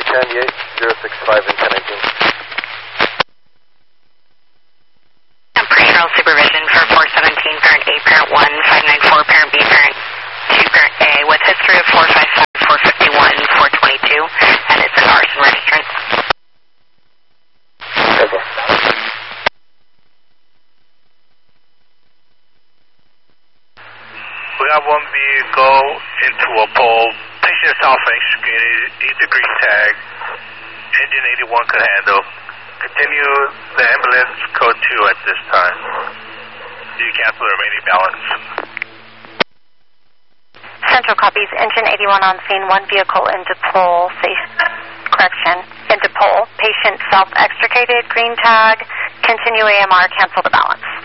Chandier, 065 and 1019. Procedural supervision for 417, parent A, parent 1, 594, parent B, parent 2, parent A, with history of 455, 451, 422, and it's an arson registrant. Okay. We have one vehicle into a pole. Patient self-extricated, 8-degree tag. Engine 81 could handle. Continue the ambulance code 2 at this time. You cancel the remaining balance. Central copies. Engine 81 on scene. One vehicle into pole. Into pole. Patient self-extricated. Green tag. Continue AMR. Cancel the balance.